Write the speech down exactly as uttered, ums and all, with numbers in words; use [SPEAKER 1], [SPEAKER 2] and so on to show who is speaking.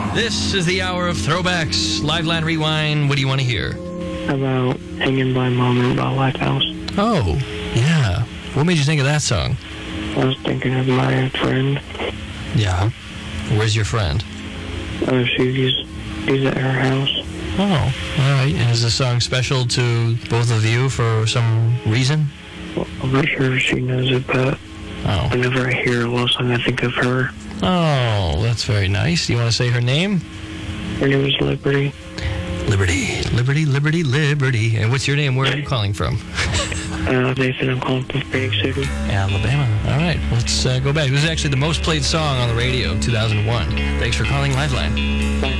[SPEAKER 1] This is the hour of throwbacks. Liveline Rewind. What do you want to hear?
[SPEAKER 2] About Hanging by Mom and about Lighthouse.
[SPEAKER 1] Oh, yeah. What made you think of that song?
[SPEAKER 2] I was thinking of my friend.
[SPEAKER 1] Yeah. Where's your friend?
[SPEAKER 2] Uh, she's, she's at her house.
[SPEAKER 1] Oh, all right. And is the song special to both of you for some reason?
[SPEAKER 2] Well, I'm not sure if she knows it, but
[SPEAKER 1] Oh.
[SPEAKER 2] whenever I hear a love song, I think of her.
[SPEAKER 1] Oh, that's very nice. Do you want to say her name?
[SPEAKER 2] Her name is Liberty.
[SPEAKER 1] Liberty, Liberty, Liberty, Liberty. And what's your name? Where are you calling from?
[SPEAKER 2] Uh, Nathan, I'm calling from Phoenix City.
[SPEAKER 1] Alabama. All right, let's uh, go back. This is actually the most played song on the radio in two thousand one. Thanks for calling Liveline.